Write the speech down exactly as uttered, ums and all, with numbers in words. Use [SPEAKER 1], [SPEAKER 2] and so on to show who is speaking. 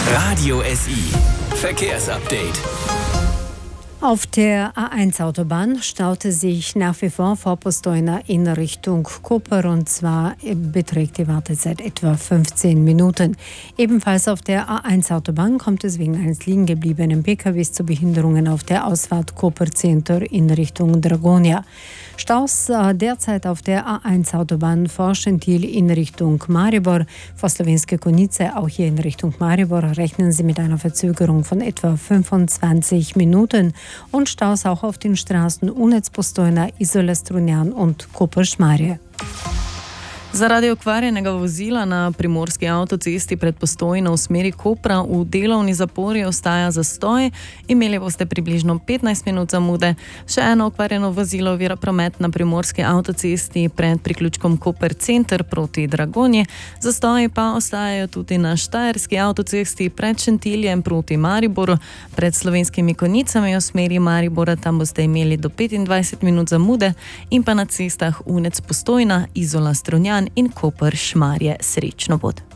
[SPEAKER 1] Radio S I Verkehrsupdate.
[SPEAKER 2] Auf der A eins Autobahn staute sich nach wie vor vor Postojna in Richtung Koper, und zwar beträgt die Wartezeit etwa fünfzehn Minuten. Ebenfalls auf der A eins Autobahn kommt es wegen eines liegen gebliebenen P K Ws zu Behinderungen auf der Ausfahrt Koper Center in Richtung Dragonia. Staus äh, derzeit auf der A eins Autobahn Forschentil in Richtung Maribor, vor Slovenske Konjice, auch hier in Richtung Maribor rechnen Sie mit einer Verzögerung von etwa fünfundzwanzig Minuten. Und Staus auch auf den Straßen Unec Postojna, Izola Strunjan und Koper Šmarje.
[SPEAKER 3] Zaradi okvarjenega vozila na primorski avtocesti pred Postojno v smeri Kopra v delovni zapori ostaja zastoj. Imeli boste približno petnajst minut zamude. Še eno okvarjeno vozilo ovira promet na primorski avtocesti pred priključkom Koper Center proti Dragonji. Zastoji pa ostajajo tudi na štajerski avtocesti pred Šentiljem proti Mariboru. Pred Slovenskimi Konjicami v smeri Maribora tam boste imeli do petindvajset minut zamude in pa na cestah Unec Postojna, Izola Strunjan in Koper Šmarje. Srečno pot.